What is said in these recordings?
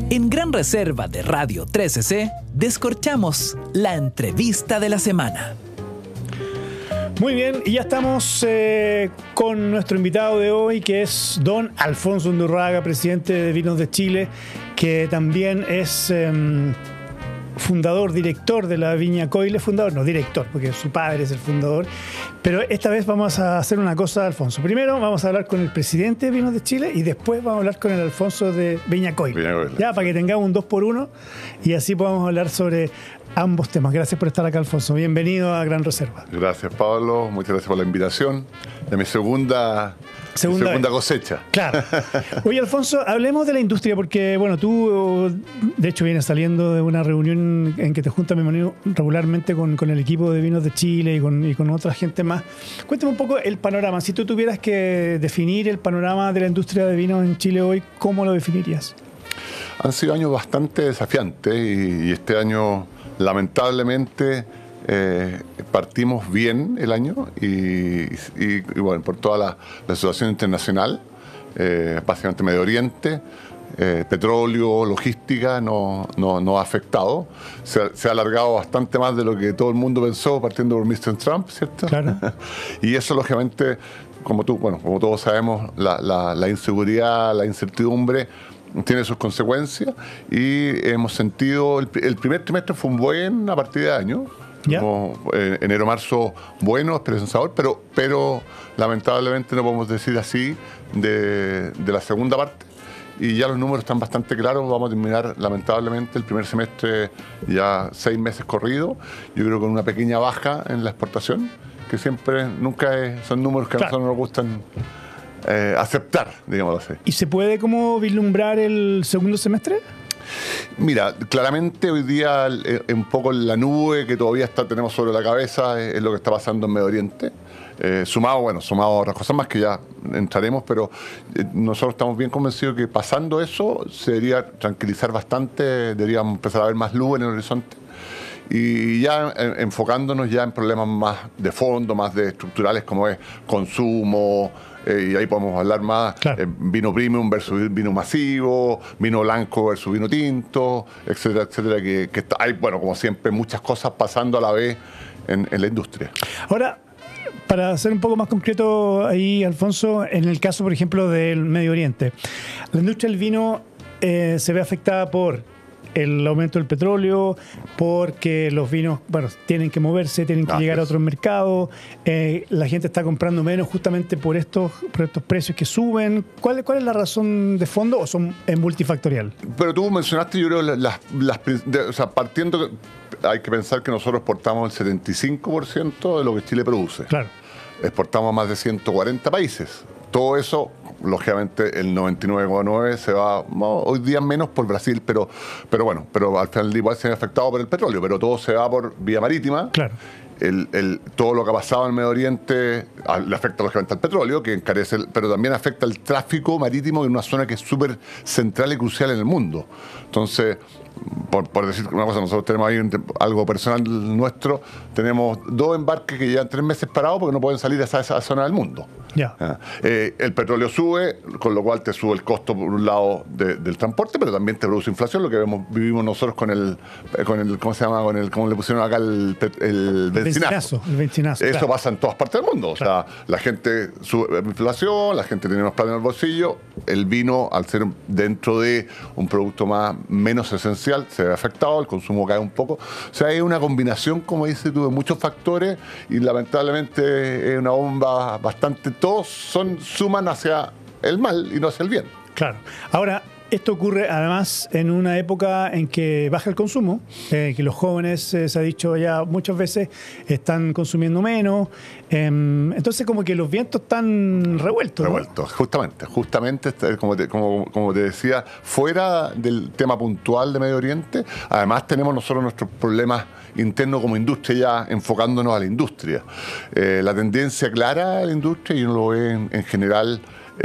En Gran Reserva de Radio 13C, descorchamos la entrevista de la semana. Muy bien, y ya estamos con nuestro invitado de hoy, que es don Alfonso Undurraga, presidente de Vinos de Chile, que también es fundador, director de la Viña Coyle. Fundador, no, director, porque su padre es el fundador. Pero esta vez vamos a hacer una cosa, Alfonso. Primero vamos a hablar con el presidente de Vinos de Chile y después vamos a hablar con el Alfonso de Viña Coyle. Ya, para que tengamos un 2x1 y así podamos hablar sobre ambos temas. Gracias por estar acá, Alfonso. Bienvenido a Gran Reserva. Gracias, Pablo. Muchas gracias por la invitación. De mi segunda cosecha. Claro. Oye, Alfonso, hablemos de la industria, porque, bueno, tú, de hecho, vienes saliendo de una reunión en que te juntas, me imagino, regularmente con el equipo de Vinos de Chile y con otra gente más. Cuéntame un poco el panorama. Si tú tuvieras que definir el panorama de la industria de vinos en Chile hoy, ¿cómo lo definirías? Han sido años bastante desafiantes y este año, lamentablemente, partimos bien el año y bueno, por toda la situación internacional, básicamente Medio Oriente, petróleo, logística, no ha afectado. Se ha alargado bastante más de lo que todo el mundo pensó, partiendo por Mr. Trump, ¿cierto? Claro. Y eso, lógicamente, como todos sabemos, la inseguridad, la incertidumbre tiene sus consecuencias y hemos sentido, el primer trimestre fue un buen a partir de año. Enero, marzo, bueno, esperanzador, pero lamentablemente no podemos decir así de la segunda parte. Y ya los números están bastante claros. Vamos a terminar, lamentablemente, el primer semestre ya 6 meses corridos. Yo creo con una pequeña baja en la exportación, que son números que a nosotros nos gustan aceptar, digámoslo así. ¿Y se puede como vislumbrar el segundo semestre? Mira, claramente hoy día un poco la nube que todavía tenemos sobre la cabeza es lo que está pasando en Medio Oriente. Sumado a otras cosas más que ya entraremos, pero nosotros estamos bien convencidos que pasando eso se debería tranquilizar bastante, deberíamos empezar a ver más luz en el horizonte. Y ya enfocándonos ya en problemas más de fondo, más de estructurales, como es consumo, y ahí podemos hablar más, claro. Vino premium versus vino masivo, vino blanco versus vino tinto, etcétera, etcétera, que hay, bueno, como siempre, muchas cosas pasando a la vez en la industria. Ahora, para ser un poco más concreto ahí, Alfonso, en el caso, por ejemplo, del Medio Oriente, la industria del vino se ve afectada por el aumento del petróleo, porque los vinos, bueno, tienen que moverse, tienen que llegar a otros mercados, la gente está comprando menos justamente por estos precios que suben. ¿Cuál es la razón de fondo o son multifactorial? Pero tú mencionaste, yo creo, partiendo, hay que pensar que nosotros exportamos el 75% de lo que Chile produce. Claro. Exportamos a más de 140 países. Todo eso, lógicamente, el 99,9 se va, hoy día menos por Brasil, pero bueno, pero al final igual se ve afectado por el petróleo, pero todo se va por vía marítima. Claro. Todo lo que ha pasado en el Medio Oriente le afecta lógicamente al petróleo, que encarece, pero también afecta el tráfico marítimo en una zona que es súper central y crucial en el mundo. Entonces, por decir una cosa, nosotros tenemos ahí algo personal nuestro, tenemos 2 embarques que llevan 3 meses parados porque no pueden salir a esa zona del mundo. El petróleo sube, con lo cual te sube el costo por un lado del transporte, pero también te produce inflación, lo que vivimos nosotros con el ¿cómo se llama? ¿Cómo le pusieron acá el benzinazo? El benzinazo. Eso claro. pasa en todas partes del mundo. Claro. O sea, la gente sube inflación, la gente tiene más plata en el bolsillo, el vino, al ser dentro de un producto menos esencial, se ve afectado, el consumo cae un poco. O sea, hay una combinación, como dices tú, de muchos factores y lamentablemente es una bomba bastante. Todos suman hacia el mal y no hacia el bien. Claro. Ahora, esto ocurre además en una época en que baja el consumo, que los jóvenes, se ha dicho ya muchas veces, están consumiendo menos. Entonces, como que los vientos están revueltos. Revueltos, ¿no? Justamente, como te decía, fuera del tema puntual de Medio Oriente, además tenemos nosotros nuestros problemas internos como industria, ya enfocándonos a la industria. La tendencia clara de la industria, y uno lo ve en general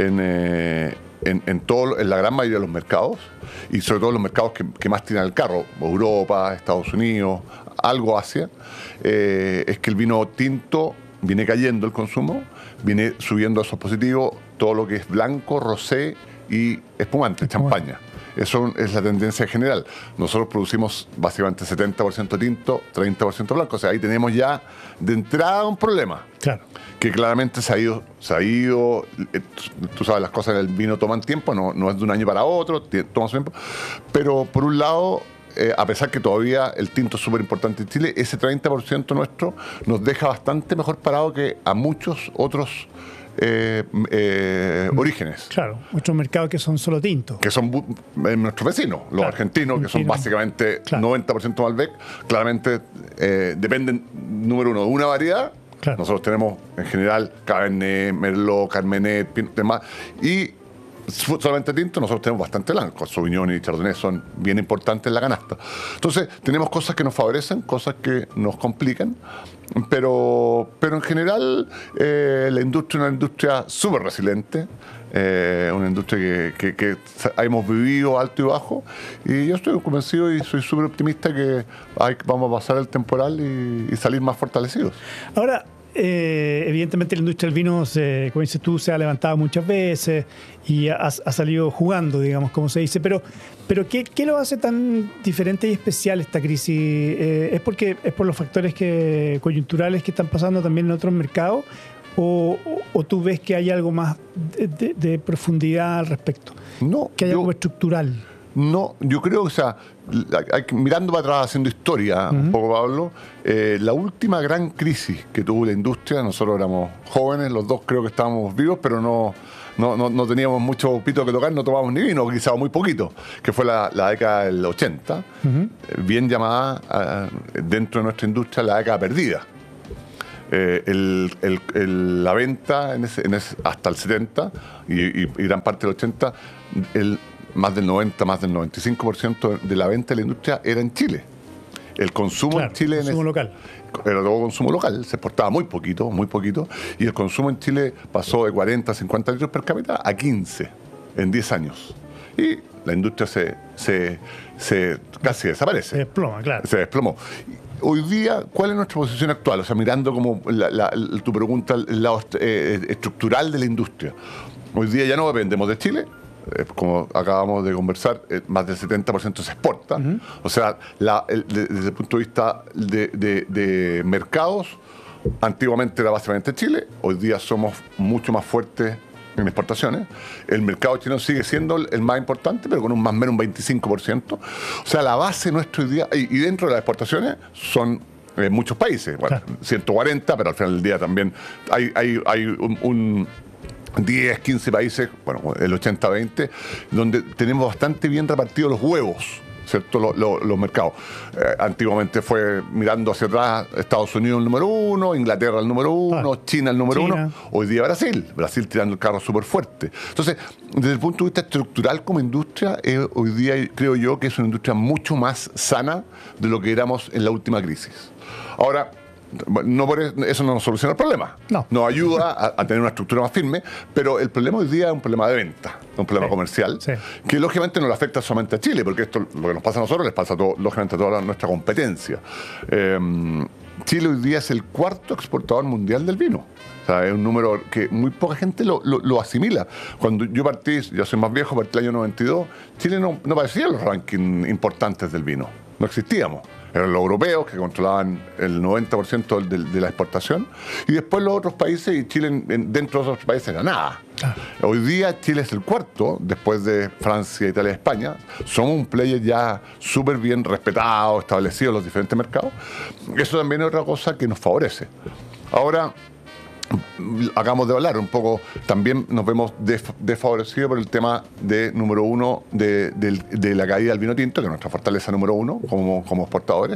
en la gran mayoría de los mercados, y sobre todo los mercados que más tiran el carro, Europa, Estados Unidos, algo Asia, es que el vino tinto viene cayendo el consumo, viene subiendo esos positivos, todo lo que es blanco, rosé y espumante, champaña. Eso es la tendencia general. Nosotros producimos básicamente 70% tinto, 30% blanco. O sea, ahí tenemos ya de entrada un problema. Claro. Que claramente se ha ido. Tú sabes, las cosas en el vino toman tiempo, no es de un año para otro, toma su tiempo. Pero por un lado, a pesar que todavía el tinto es súper importante en Chile, ese 30% nuestro nos deja bastante mejor parado que a muchos otros orígenes. Claro, muchos mercados que son solo tintos. Que son nuestros vecinos, los argentinos, que son básicamente 90% Malbec. Claramente dependen, número uno, de una variedad. Claro. Nosotros tenemos en general Cabernet, Merlot, Carmenet, Pinot, demás. Y solamente tinto, nosotros tenemos bastante blanco. Sauvignon y Chardonnay son bien importantes en la canasta. Entonces, tenemos cosas que nos favorecen, cosas que nos complican. Pero en general, la industria es una industria súper resiliente. Una industria que hemos vivido alto y bajo, y yo estoy convencido y soy súper optimista que vamos a pasar el temporal y salir más fortalecidos. Ahora, evidentemente la industria del vino, como dices tú, se ha levantado muchas veces y ha salido jugando, digamos, como se dice, pero ¿qué lo hace tan diferente y especial esta crisis? ¿Es por los factores coyunturales que están pasando también en otros mercados? ¿O tú ves que hay algo más de profundidad al respecto? No. ¿Que hay algo estructural? No, yo creo que, o sea, mirando para atrás, haciendo historia, un poco, Pablo, la última gran crisis que tuvo la industria, nosotros éramos jóvenes, los dos creo que estábamos vivos, pero no teníamos mucho pito que tocar, no tomábamos ni vino, quizás muy poquito, que fue la década del 80, bien llamada dentro de nuestra industria la década perdida. La venta hasta el 70 y gran parte del 80, más del 90, más del 95% de la venta de la industria era en Chile. El consumo en Chile consumo local. Era todo consumo local, se exportaba muy poquito, y el consumo en Chile pasó de 40 a 50 litros per cápita a 15 en 10 años. Y la industria se casi desaparece. Se desploma, claro. Se desplomó. Hoy día, ¿cuál es nuestra posición actual? O sea, mirando como tu pregunta, el lado estructural de la industria. Hoy día ya no dependemos de Chile. Como acabamos de conversar, más del 70% se exporta. O sea, desde el punto de vista de mercados, antiguamente era básicamente Chile. Hoy día somos mucho más fuertes en exportaciones. El mercado chileno sigue siendo el más importante, pero con un más o menos un 25%. O sea, la base nuestra hoy día, y dentro de las exportaciones son muchos países, bueno, 140, pero al final del día también hay un 10, 15 países, bueno, el 80-20, donde tenemos bastante bien repartidos los huevos, ¿cierto? Los mercados. Antiguamente fue mirando hacia atrás Estados Unidos el número uno, Inglaterra el número uno, China el número uno, hoy día Brasil tirando el carro súper fuerte. Entonces, desde el punto de vista estructural como industria, hoy día creo yo que es una industria mucho más sana de lo que éramos en la última crisis. Ahora, eso no nos soluciona el problema. No. Nos ayuda a tener una estructura más firme, pero el problema hoy día es un problema de venta, un problema comercial, que lógicamente no le afecta solamente a Chile, porque esto, lo que nos pasa a nosotros, les pasa lógicamente a toda nuestra competencia. Chile hoy día es el cuarto exportador mundial del vino. O sea, es un número que muy poca gente lo asimila. Cuando yo partí, yo soy más viejo, partí el año 92, Chile no aparecía en los rankings importantes del vino. No existíamos. Eran los europeos que controlaban el 90% de la exportación, y después los otros países, y Chile dentro de esos países era nada. Hoy día Chile es el cuarto, después de Francia, Italia y España. Somos un player ya súper bien respetado, establecido en los diferentes mercados. Eso también es otra cosa que nos favorece. Ahora, acabamos de hablar un poco, también nos vemos desfavorecidos por el tema número uno de la caída del vino tinto, que es nuestra fortaleza número uno como exportadores.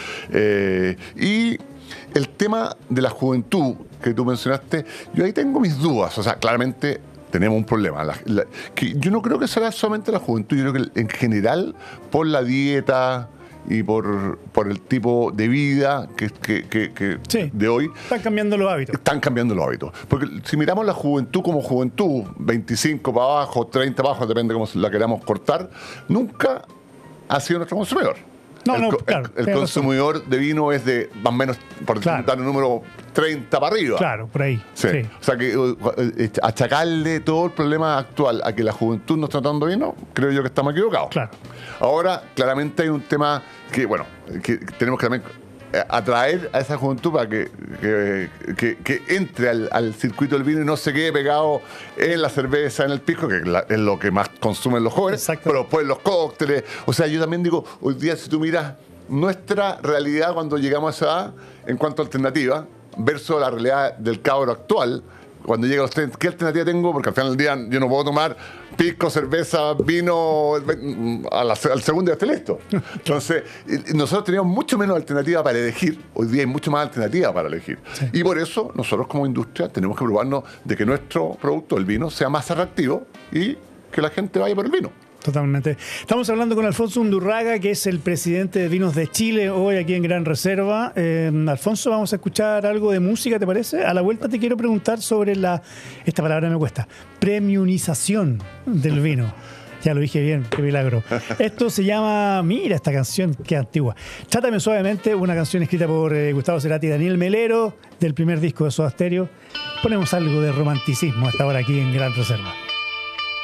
Y el tema de la juventud que tú mencionaste, yo ahí tengo mis dudas. O sea, claramente tenemos un problema. Que yo no creo que sea solamente la juventud, yo creo que en general por la dieta y por el tipo de vida que de hoy. Están cambiando los hábitos. Están cambiando los hábitos. Porque si miramos la juventud como juventud, 25 para abajo, 30 para abajo, depende de cómo la queramos cortar, nunca ha sido nuestro consumidor. el consumidor de vino es de más o menos, por dar un número, 30 para arriba. Claro, por ahí. Sí. O sea que achacarle todo el problema actual a que la juventud no está tomando vino, creo yo que estamos equivocados. Claro. Ahora, claramente hay un tema que tenemos que también atraer a esa juventud para que entre al circuito del vino y no se quede pegado en la cerveza, en el pisco, que es lo que más consumen los jóvenes. Exacto. Pero después los cócteles. O sea, yo también digo, hoy día si tú miras nuestra realidad cuando llegamos a esa edad en cuanto a alternativa versus la realidad del cabro actual, cuando llega a los 30, ¿qué alternativa tengo? Porque al final del día yo no puedo tomar pisco, cerveza, vino al segundo día esté listo. Entonces, nosotros teníamos mucho menos alternativa para elegir. Hoy día hay mucho más alternativa para elegir. Sí. Y por eso nosotros como industria tenemos que preocuparnos de que nuestro producto, el vino, sea más atractivo y que la gente vaya por el vino. Totalmente. Estamos hablando con Alfonso Undurraga, que es el presidente de Vinos de Chile, hoy aquí en Gran Reserva. Alfonso, vamos a escuchar algo de música, ¿te parece? A la vuelta te quiero preguntar sobre esta palabra me cuesta, premiumización del vino. Ya lo dije bien, qué milagro. Esto se llama, mira esta canción, qué antigua. Trátame suavemente, una canción escrita por Gustavo Cerati y Daniel Melero, del primer disco de Soda Stereo. Ponemos algo de romanticismo hasta ahora aquí en Gran Reserva.